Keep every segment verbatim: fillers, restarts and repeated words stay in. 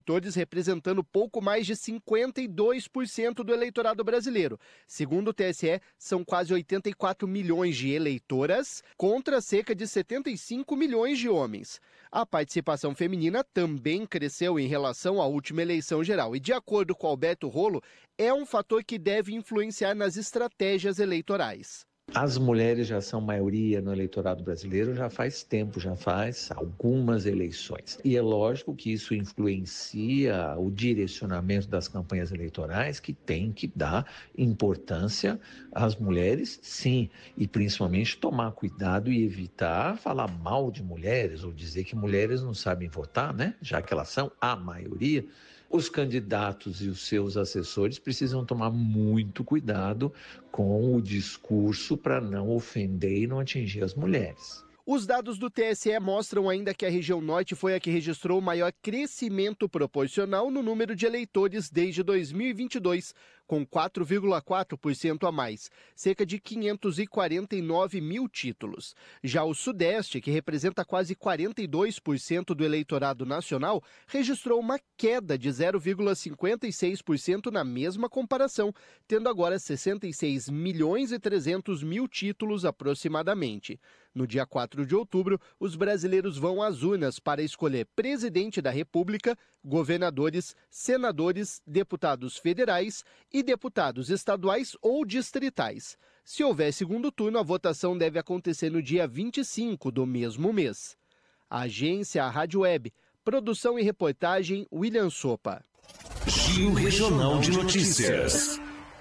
Todos representando pouco mais de cinquenta e dois por cento do eleitorado brasileiro. Segundo o T S E, são quase oitenta e quatro milhões de eleitoras contra cerca de setenta e cinco milhões de homens. A participação feminina também cresceu em relação à última eleição geral e, de acordo com Alberto Rolo, é um fator que deve influenciar nas estratégias eleitorais. As mulheres já são maioria no eleitorado brasileiro já faz tempo, já faz algumas eleições. E é lógico que isso influencia o direcionamento das campanhas eleitorais, que tem que dar importância às mulheres, sim, e principalmente tomar cuidado e evitar falar mal de mulheres ou dizer que mulheres não sabem votar, né? Já que elas são a maioria. Os candidatos e os seus assessores precisam tomar muito cuidado com o discurso para não ofender e não atingir as mulheres. Os dados do T S E mostram ainda que a região norte foi a que registrou o maior crescimento proporcional no número de eleitores desde dois mil e vinte e dois, com quatro vírgula quatro por cento a mais, cerca de quinhentos e quarenta e nove mil títulos. Já o Sudeste, que representa quase quarenta e dois por cento do eleitorado nacional, registrou uma queda de zero vírgula cinquenta e seis por cento na mesma comparação, tendo agora sessenta e seis milhões e trezentos mil títulos aproximadamente. No dia quatro de outubro, os brasileiros vão às urnas para escolher presidente da República, governadores, senadores, deputados federais e deputados estaduais ou distritais. Se houver segundo turno, a votação deve acontecer no dia vinte e cinco do mesmo mês. A agência, a Rádio Web, produção e reportagem William Sopa. Giro Regional de Notícias.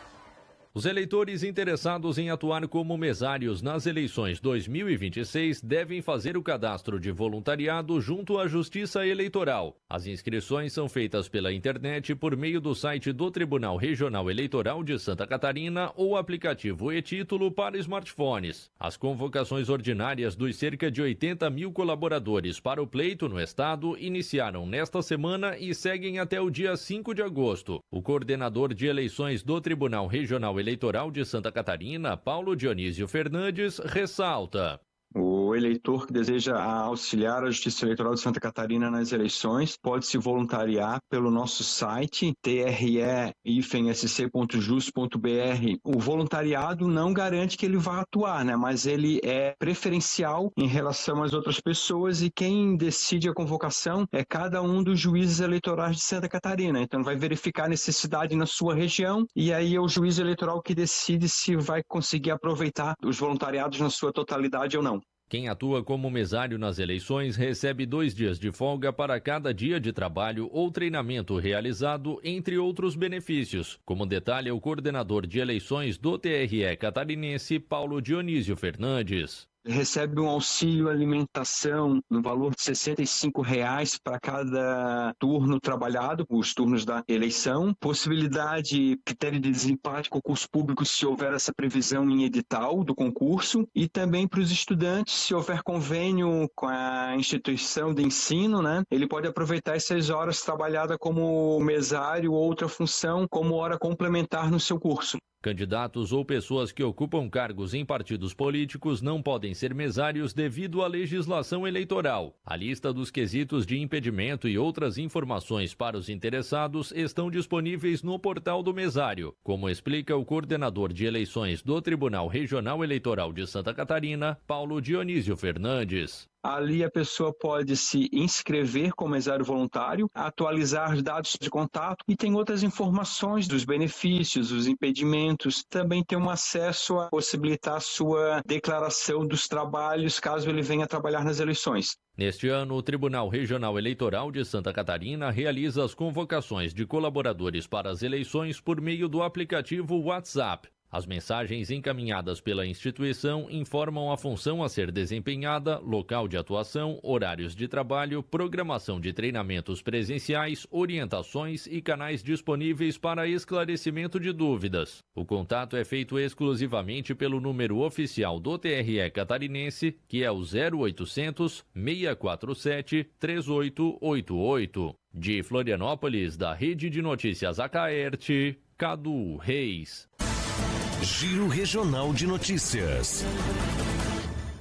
Os eleitores interessados em atuar como mesários nas eleições dois mil e vinte e seis devem fazer o cadastro de voluntariado junto à Justiça Eleitoral. As inscrições são feitas pela internet por meio do site do Tribunal Regional Eleitoral de Santa Catarina ou aplicativo e-Título para smartphones. As convocações ordinárias dos cerca de oitenta mil colaboradores para o pleito no estado iniciaram nesta semana e seguem até o dia cinco de agosto. O coordenador de eleições do Tribunal Regional Eleitoral de Santa Catarina, Paulo Dionísio Fernandes, ressalta. O eleitor que deseja auxiliar a Justiça Eleitoral de Santa Catarina nas eleições pode se voluntariar pelo nosso site t r e s c ponto jus ponto b r. O voluntariado não garante que ele vá atuar, né? Mas ele é preferencial em relação às outras pessoas e quem decide a convocação é cada um dos juízes eleitorais de Santa Catarina. Então vai verificar a necessidade na sua região e aí é o juiz eleitoral que decide se vai conseguir aproveitar os voluntariados na sua totalidade ou não. Quem atua como mesário nas eleições recebe dois dias de folga para cada dia de trabalho ou treinamento realizado, entre outros benefícios, como detalha o coordenador de eleições do T R E catarinense, Paulo Dionísio Fernandes. Recebe um auxílio alimentação no valor de sessenta e cinco reais para cada turno trabalhado, os turnos da eleição. Possibilidade, critério de desempate, concurso público, se houver essa previsão em edital do concurso. E também para os estudantes, se houver convênio com a instituição de ensino, né, ele pode aproveitar essas horas trabalhadas como mesário ou outra função como hora complementar no seu curso. Candidatos ou pessoas que ocupam cargos em partidos políticos não podem ser mesários devido à legislação eleitoral. A lista dos quesitos de impedimento e outras informações para os interessados estão disponíveis no portal do mesário, como explica o coordenador de eleições do Tribunal Regional Eleitoral de Santa Catarina, Paulo Dionísio Fernandes. Ali a pessoa pode se inscrever como mesário voluntário, atualizar os dados de contato e tem outras informações dos benefícios, os impedimentos. Também tem um acesso a possibilitar a sua declaração dos trabalhos caso ele venha trabalhar nas eleições. Neste ano, o Tribunal Regional Eleitoral de Santa Catarina realiza as convocações de colaboradores para as eleições por meio do aplicativo WhatsApp. As mensagens encaminhadas pela instituição informam a função a ser desempenhada, local de atuação, horários de trabalho, programação de treinamentos presenciais, orientações e canais disponíveis para esclarecimento de dúvidas. O contato é feito exclusivamente pelo número oficial do T R E catarinense, que é o zero oitocentos, seis quatro sete, três oito oito oito. De Florianópolis, da Rede de Notícias Acaerte, Cadu Reis. Giro Regional de Notícias.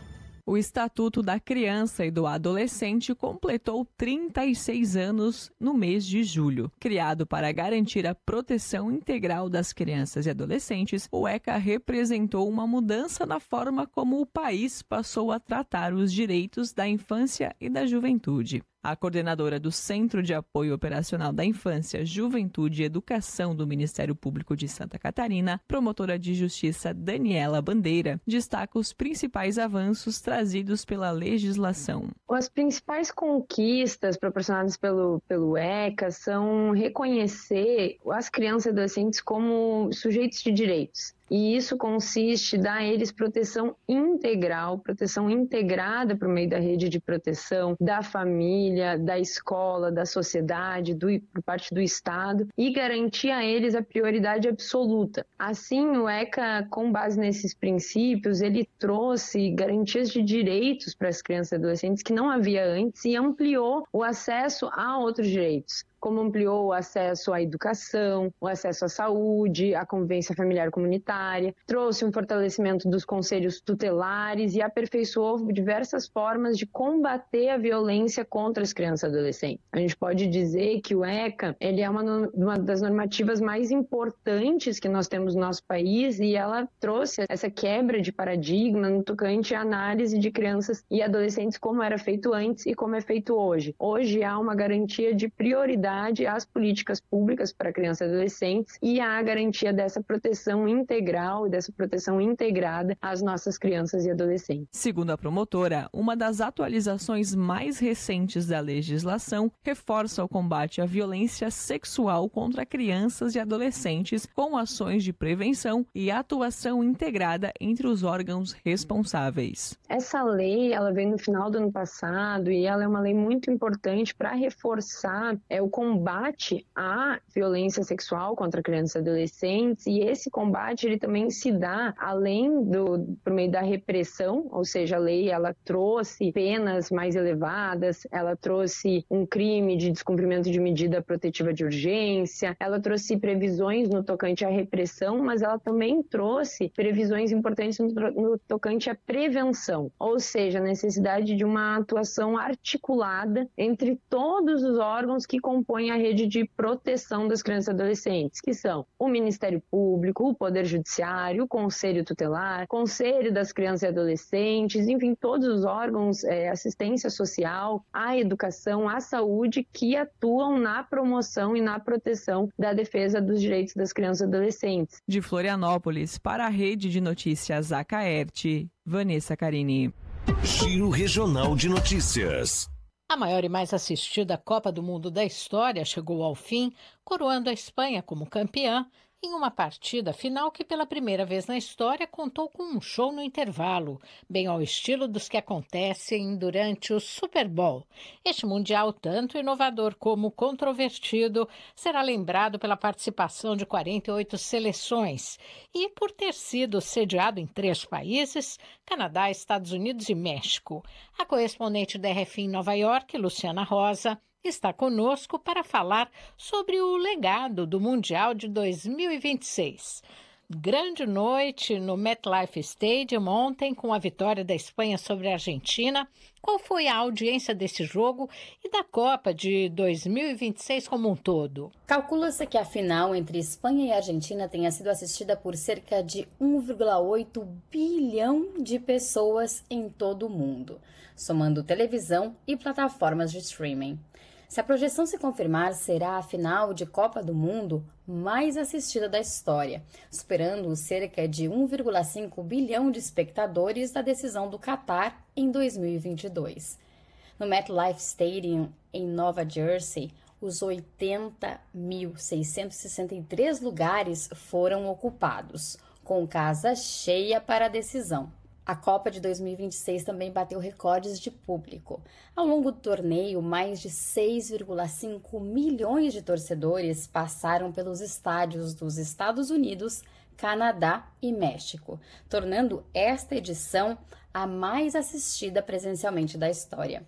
O Estatuto da Criança e do Adolescente completou trinta e seis anos no mês de julho. Criado para garantir a proteção integral das crianças e adolescentes, o ECA representou uma mudança na forma como o país passou a tratar os direitos da infância e da juventude. A coordenadora do Centro de Apoio Operacional da Infância, Juventude e Educação do Ministério Público de Santa Catarina, promotora de justiça Daniela Bandeira, destaca os principais avanços trazidos pela legislação. As principais conquistas proporcionadas pelo, pelo ECA são reconhecer as crianças e adolescentes como sujeitos de direitos. E isso consiste em dar a eles proteção integral, proteção integrada por meio da rede de proteção, da família, da escola, da sociedade, do, por parte do Estado, e garantir a eles a prioridade absoluta. Assim, o ECA, com base nesses princípios, ele trouxe garantias de direitos para as crianças e adolescentes que não havia antes e ampliou o acesso a outros direitos, como ampliou o acesso à educação, o acesso à saúde, à convivência familiar comunitária, trouxe um fortalecimento dos conselhos tutelares e aperfeiçoou diversas formas de combater a violência contra as crianças e adolescentes. A gente pode dizer que o ECA ele é uma, uma das normativas mais importantes que nós temos no nosso país e ela trouxe essa quebra de paradigma no tocante à análise de crianças e adolescentes como era feito antes e como é feito hoje. Hoje há uma garantia de prioridade às políticas públicas para crianças e adolescentes e à garantia dessa proteção integral e dessa proteção integrada às nossas crianças e adolescentes. Segundo a promotora, uma das atualizações mais recentes da legislação reforça o combate à violência sexual contra crianças e adolescentes com ações de prevenção e atuação integrada entre os órgãos responsáveis. Essa lei, ela veio no final do ano passado e ela é uma lei muito importante para reforçar é, o combate à violência sexual contra crianças e adolescentes, e esse combate ele também se dá além do por meio da repressão, ou seja, a lei ela trouxe penas mais elevadas, ela trouxe um crime de descumprimento de medida protetiva de urgência, ela trouxe previsões no tocante à repressão, mas ela também trouxe previsões importantes no, no tocante à prevenção, ou seja, a necessidade de uma atuação articulada entre todos os órgãos que compõem a rede de proteção das crianças e adolescentes, que são o Ministério Público, o Poder Judiciário, o Conselho Tutelar, o Conselho das Crianças e Adolescentes, enfim, todos os órgãos, é, assistência social, a educação, a saúde, que atuam na promoção e na proteção da defesa dos direitos das crianças e adolescentes. De Florianópolis, para a Rede de Notícias Acaerte, Vanessa Carini. Giro Regional de Notícias. A maior e mais assistida Copa do Mundo da história chegou ao fim, coroando a Espanha como campeã em uma partida final que pela primeira vez na história contou com um show no intervalo, bem ao estilo dos que acontecem durante o Super Bowl. Este mundial, tanto inovador como controvertido, será lembrado pela participação de quarenta e oito seleções e por ter sido sediado em três países, Canadá, Estados Unidos e México. A correspondente da R F em Nova York, Luciana Rosa, está conosco para falar sobre o legado do Mundial de dois mil e vinte e seis. Grande noite no MetLife Stadium ontem com a vitória da Espanha sobre a Argentina. Qual foi a audiência desse jogo e da Copa de dois mil e vinte e seis como um todo? Calcula-se que a final entre Espanha e Argentina tenha sido assistida por cerca de um vírgula oito bilhão de pessoas em todo o mundo, somando televisão e plataformas de streaming. Se a projeção se confirmar, será a final de Copa do Mundo mais assistida da história, superando os cerca de um vírgula cinco bilhão de espectadores da decisão do Catar em dois mil e vinte e dois. No MetLife Stadium, em Nova Jersey, os oitenta mil seiscentos e sessenta e três lugares foram ocupados, com casa cheia para a decisão. A Copa de dois mil e vinte e seis também bateu recordes de público. Ao longo do torneio, mais de seis vírgula cinco milhões de torcedores passaram pelos estádios dos Estados Unidos, Canadá e México, tornando esta edição a mais assistida presencialmente da história.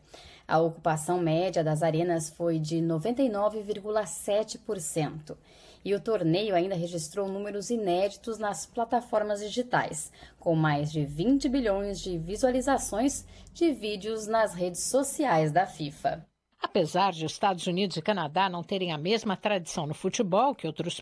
A ocupação média das arenas foi de noventa e nove vírgula sete por cento. E o torneio ainda registrou números inéditos nas plataformas digitais, com mais de vinte bilhões de visualizações de vídeos nas redes sociais da FIFA. Apesar de Estados Unidos e Canadá não terem a mesma tradição no futebol que outros